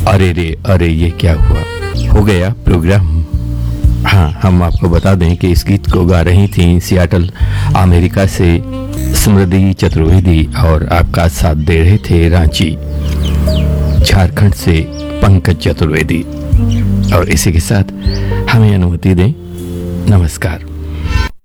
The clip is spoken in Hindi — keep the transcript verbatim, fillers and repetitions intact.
अरे रे अरे, ये क्या हुआ, हो गया प्रोग्राम। हाँ, हम आपको बता दें कि इस गीत को गा रही थी सियाटल अमेरिका से स्मृति चतुर्वेदी और आपका साथ दे रहे थे रांची झारखंड से पंकज चतुर्वेदी। और इसी के साथ हमें अनुमति दें, नमस्कार।